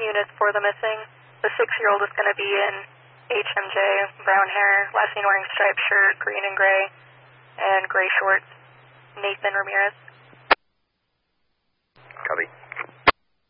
units for the missing. The 6-year-old is going to be in HMJ, brown hair, last seen wearing striped shirt, green and gray, and gray shorts. Nathan Ramirez.